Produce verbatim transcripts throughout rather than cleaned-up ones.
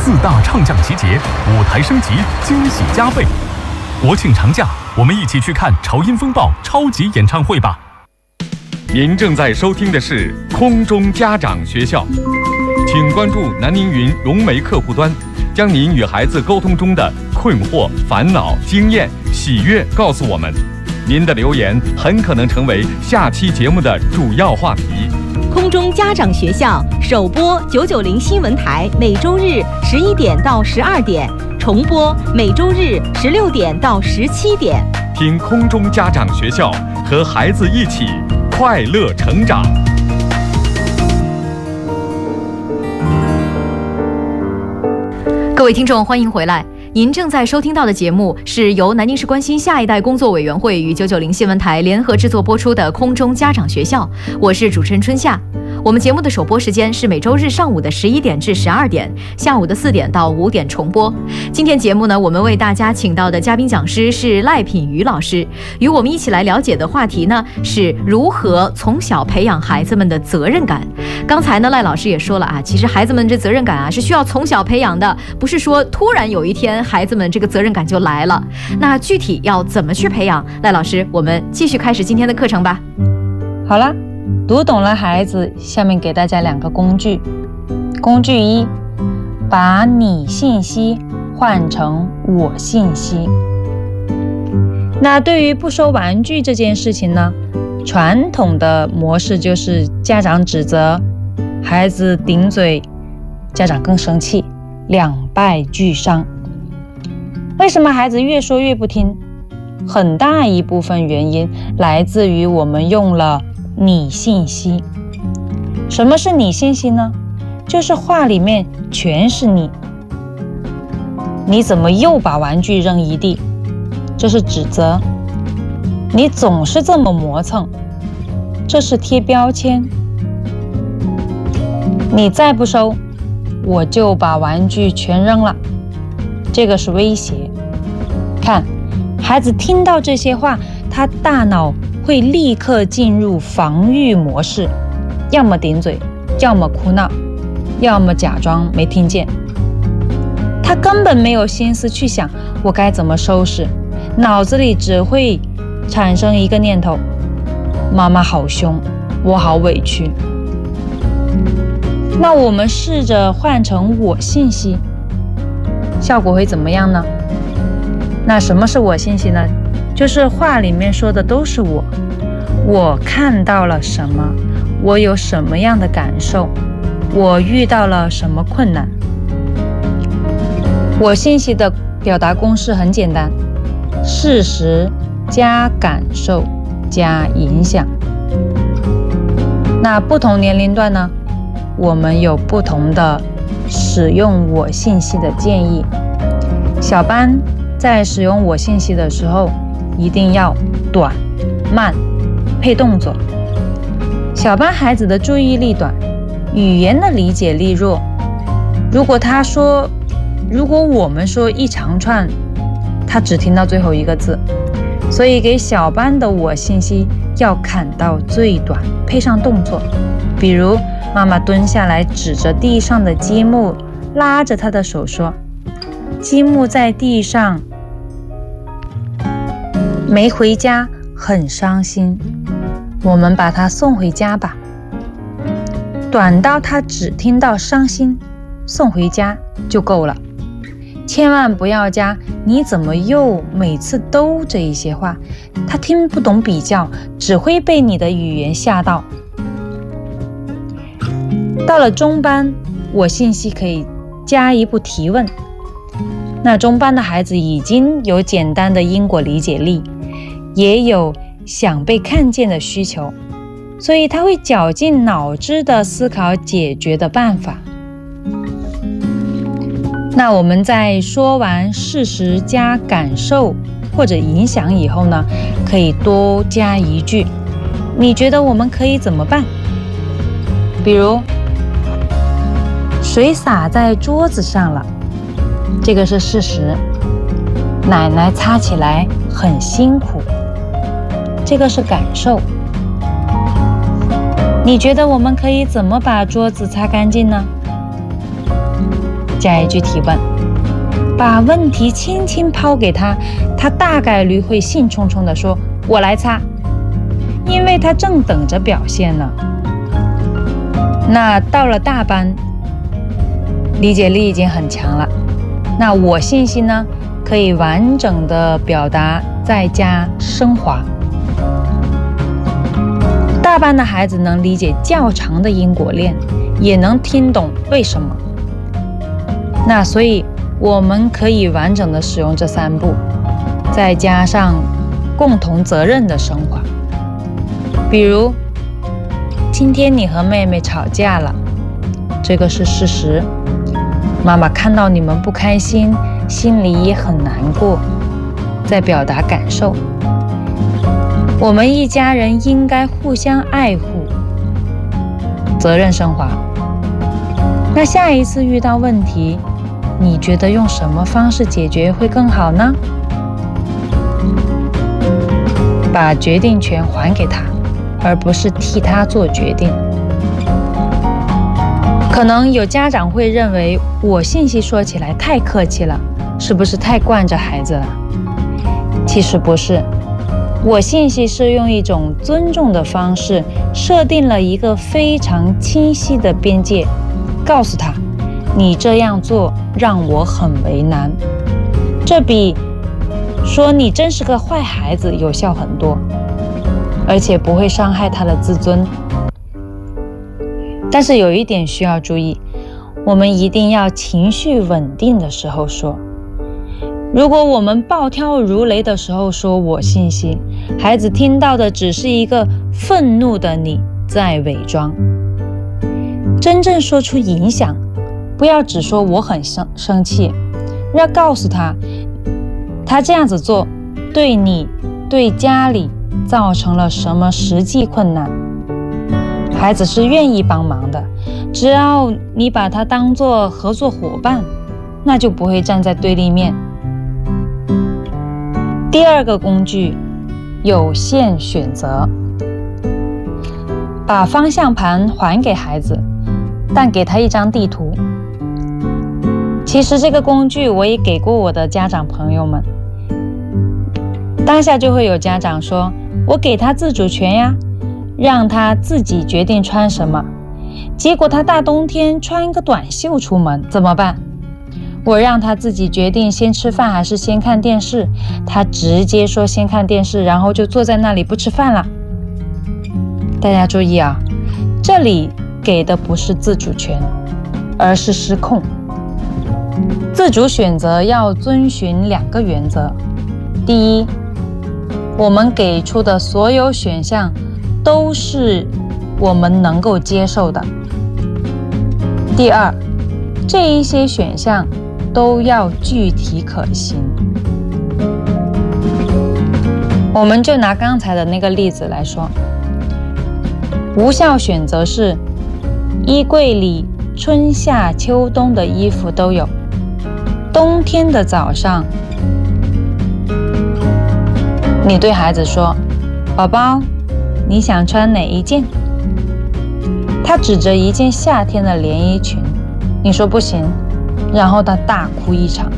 四大唱将集结，舞台升级，惊喜加倍。国庆长假，我们一起去看潮音风暴超级演唱会吧。 您正在收听的是空中家长学校，请关注南宁云融媒客户端，将您与孩子沟通中的困惑、烦恼、经验、喜悦告诉我们。您的留言很可能成为下期节目的主要话题。 空中家长学校首播九九零新闻台，每周日十一点到十二点，重播每周日十六点到十七点。 听空中家长学校，和孩子一起快乐成长。 各位听众，欢迎回来。您正在收听到的节目是由南宁市关心下一代工作委员会与九九零新闻台联合制作播出的空中家长学校，我是主持人春夏。我们节目的首播时间是每周日上午的十一点至十二点，下午的四点到五点重播。今天节目呢，我们为大家请到的嘉宾讲师是赖品瑜老师，与我们一起来了解的话题呢是如何从小培养孩子们的责任感。刚才呢，赖老师也说了啊，其实孩子们这责任感啊是需要从小培养的，不是说突然有一天孩子们这个责任感就来了。那具体要怎么去培养？赖老师，我们继续开始今天的课程吧。 好了，读懂了孩子，下面给大家两个工具。工具一，把你信息换成我信息。那对于不收玩具这件事情呢，传统的模式就是家长指责，孩子顶嘴，家长更生气，两败俱伤。为什么孩子越说越不听？很大一部分原因来自于我们用了你信息。什么是你信息呢？就是话里面全是你。你怎么又把玩具扔一地？这是指责。你总是这么磨蹭，这是贴标签。你再不收，我就把玩具全扔了，这个是威胁。看，孩子听到这些话，他大脑会立刻进入防御模式，要么顶嘴，要么哭闹，要么假装没听见。他根本没有心思去想我该怎么收拾，脑子里只会产生一个念头：妈妈好凶，我好委屈。那我们试着换成我信息，效果会怎么样呢？那什么是我信息呢？就是话里面说的都是我，我看到了什么，我有什么样的感受，我遇到了什么困难。我信息的表达公式很简单：事实加感受加影响。那不同年龄段呢，我们有不同的使用我信息的建议。小班在使用我信息的时候，一定要短、慢，配动作。小班孩子的注意力短，语言的理解力弱。如果他说，如果我们说一长串，他只听到最后一个字。所以给小班的我信息要砍到最短，配上动作。比如妈妈蹲下来，指着地上的积木，拉着他的手说：积木在地上，没回家，很伤心，我们把他送回家吧。短到他只听到伤心，送回家就够了，千万不要加你怎么又每次都这一些话，他听不懂比较，只会被你的语言吓到。到了中班，我信息可以加一步提问。那中班的孩子已经有简单的因果理解力，也有想被看见的需求，所以他会绞尽脑汁的思考解决的办法。那我们在说完事实加感受或者影响以后呢，可以多加一句：你觉得我们可以怎么办？比如，水洒在桌子上了，这个是事实。奶奶擦起来很辛苦，这个是感受。你觉得我们可以怎么把桌子擦干净呢？ 加一句提问，把问题轻轻抛给他，他大概率会兴冲冲地说我来擦，因为他正等着表现呢。那到了大班，理解力已经很强了，那我信息呢可以完整的表达再加升华。大班的孩子能理解较长的因果链，也能听懂为什么。那所以我们可以完整的使用这三步，再加上共同责任的升华。比如今天你和妹妹吵架了，这个是事实，妈妈看到你们不开心，心里也很难过，在表达感受。我们一家人应该互相爱护，责任升华。那下一次遇到问题，你觉得用什么方式解决会更好呢？把决定权还给他，而不是替他做决定。可能有家长会认为我信息说起来太客气了，是不是太惯着孩子了？其实不是，我信息是用一种尊重的方式设定了一个非常清晰的边界，告诉他你这样做让我很为难，这比说你真是个坏孩子有效很多，而且不会伤害他的自尊。但是有一点需要注意，我们一定要情绪稳定的时候说。如果我们暴跳如雷的时候说我信息，孩子听到的只是一个愤怒的你在伪装。真正说出影响，不要只说我很生生气，要告诉他，他这样子做对你、对家里造成了什么实际困难。孩子是愿意帮忙的，只要你把他当作合作伙伴，那就不会站在对立面。第二个工具，有限选择。把方向盘还给孩子，但给他一张地图。其实这个工具我也给过我的家长朋友们，当下就会有家长说，我给他自主权呀，让他自己决定穿什么，结果他大冬天穿一个短袖出门，怎么办？我让他自己决定先吃饭还是先看电视，他直接说先看电视，然后就坐在那里不吃饭了。大家注意啊，这里给的不是自主权，而是失控。自主选择要遵循两个原则，第一，我们给出的所有选项都是我们能够接受的。第二，这一些选项都要具体可行。我们就拿刚才的那个例子来说，无效选择是衣柜里春夏秋冬的衣服都有，冬天的早上，你对孩子说，宝宝，你想穿哪一件？他指着一件夏天的连衣裙，你说不行，然后他大哭一场。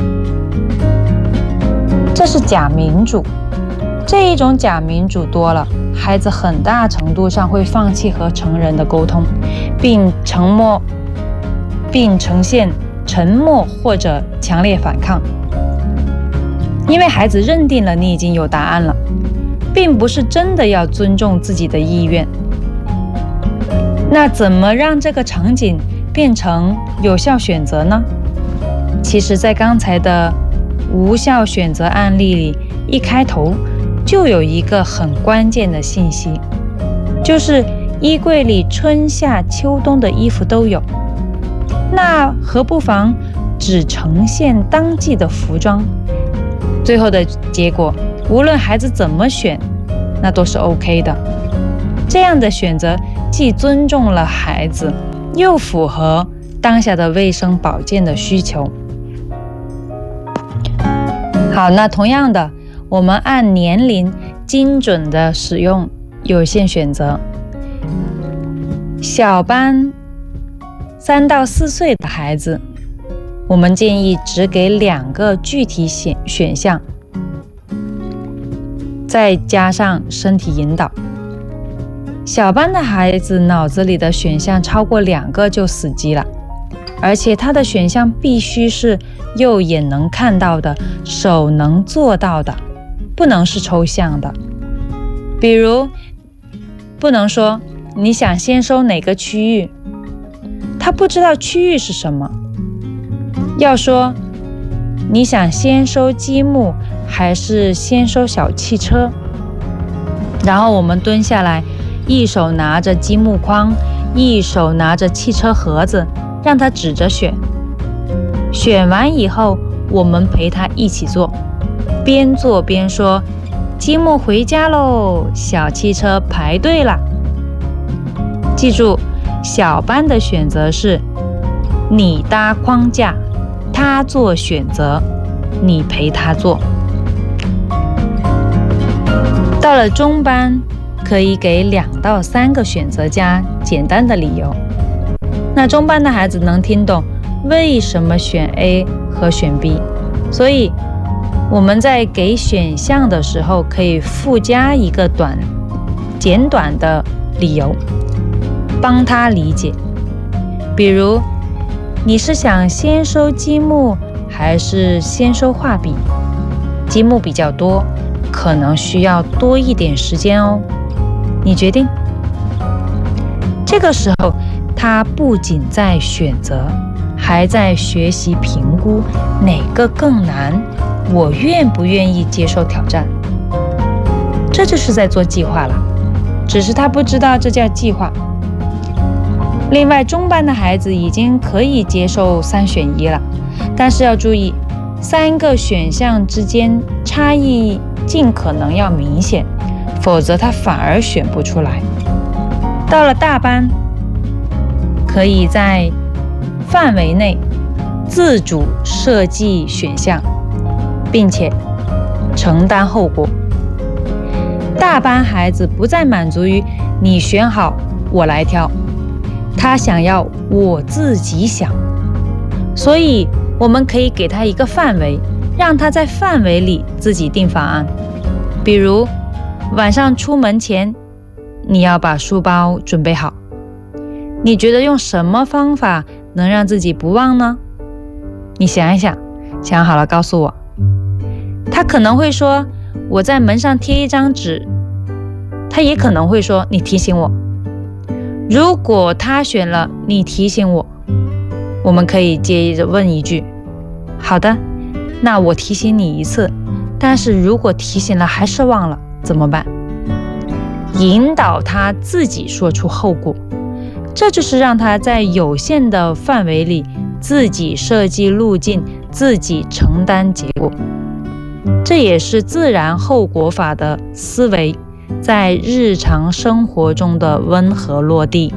这是假民主，这一种假民主多了，孩子很大程度上会放弃和成人的沟通，并沉默，并呈现沉默或者强烈反抗。因为孩子认定了你已经有答案了，并不是真的要尊重自己的意愿。那怎么让这个场景变成有效选择呢？其实在刚才的无效选择案例里，一开头就有一个很关键的信息，就是衣柜里春夏秋冬的衣服都有，那何不妨只呈现当季的服装，最后的结果无论孩子怎么选，那都是 OK 的。这样的选择既尊重了孩子，又符合当下的卫生保健的需求。好，那同样的，我们按年龄精准的使用有限选择。小班三到四岁的孩子， 我们建议只给两个具体选选项，再加上身体引导。小班的孩子脑子里的选项超过两个就死机了，而且他的选项必须是右眼能看到的，手能做到的，不能是抽象的。比如，不能说你想先收哪个区域，他不知道区域是什么。要说你想先收积木还是先收小汽车，然后我们蹲下来，一手拿着积木筐，一手拿着汽车盒子，让他指着选。选完以后，我们陪他一起做，边做边说：积木回家喽，小汽车排队啦。记住，小班的选择是你搭框架，他做选择，你陪他做。到了中班，可以给两到三个选择加简单的理由。那中班的孩子能听懂为什么选 A 和选 B， 所以我们在给选项的时候可以附加一个短、简短的理由，帮他理解。比如，你是想先收积木还是先收画笔？积木比较多，可能需要多一点时间哦，你决定。这个时候，他不仅在选择，还在学习评估哪个更难，我愿不愿意接受挑战。这就是在做计划了，只是他不知道这叫计划。另外，中班的孩子已经可以接受三选一了，但是要注意，三个选项之间差异尽可能要明显，否则他反而选不出来。到了大班，可以在范围内自主设计选项，并且承担后果。大班孩子不再满足于你选好我来挑，他想要我自己想，所以我们可以给他一个范围，让他在范围里自己定方案。比如晚上出门前，你要把书包准备好，你觉得用什么方法能让自己不忘呢？你想一想，想好了告诉我。他可能会说我在门上贴一张纸，他也可能会说你提醒我。如果他选了你提醒我，我们可以接着问一句，好的，那我提醒你一次，但是如果提醒了还是忘了怎么办？引导他自己说出后果，这就是让他在有限的范围里自己设计路径，自己承担结果。这也是自然后果法的思维在日常生活中的温和落地。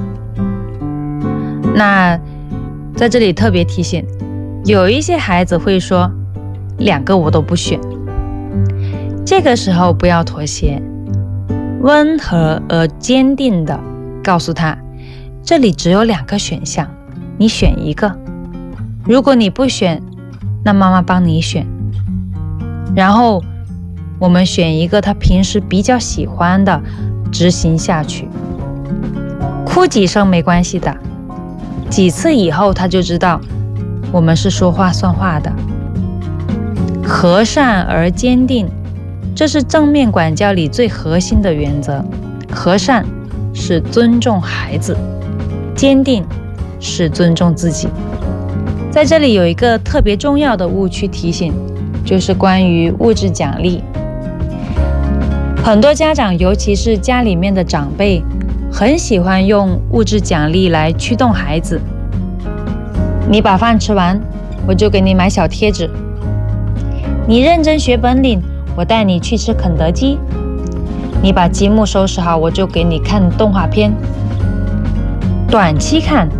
那在这里特别提醒，有一些孩子会说两个我都不选，这个时候不要妥协，温和而坚定地告诉他，这里只有两个选项，你选一个，如果你不选，那妈妈帮你选，然后我们选一个他平时比较喜欢的，执行下去。哭几声没关系的，几次以后他就知道我们是说话算话的。和善而坚定，这是正面管教里最核心的原则。和善是尊重孩子，坚定是尊重自己。在这里有一个特别重要的误区提醒，就是关于物质奖励。很多家长，尤其是家里面的长辈，很喜欢用物质奖励来驱动孩子。你把饭吃完，我就给你买小贴纸；你认真学本领，我带你去吃肯德基；你把积木收拾好，我就给你看动画片。短期看，